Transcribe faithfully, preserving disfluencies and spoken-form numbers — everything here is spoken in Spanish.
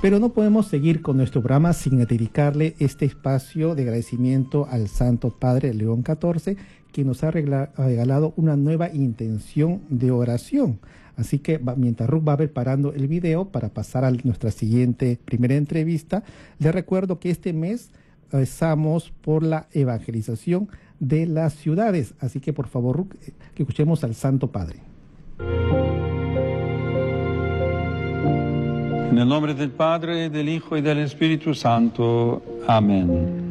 Pero no podemos seguir con nuestro programa sin dedicarle este espacio de agradecimiento al Santo Padre León catorce, que nos ha regalado una nueva intención de oración. Así que va, mientras Ruth va preparando el video para pasar a nuestra siguiente primera entrevista, les recuerdo que este mes estamos por la evangelización de las ciudades. Así que por favor, Ruth, que escuchemos al Santo Padre. En el nombre del Padre, del Hijo y del Espíritu Santo. Amén.